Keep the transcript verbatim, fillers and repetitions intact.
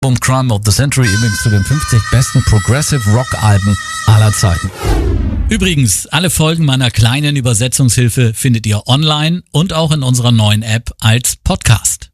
Um Crime of the Century, übrigens zu den fünfzig besten Progressive Rock Alben aller Zeiten. Übrigens, alle Folgen meiner kleinen Übersetzungshilfe findet ihr online und auch in unserer neuen App als Podcast.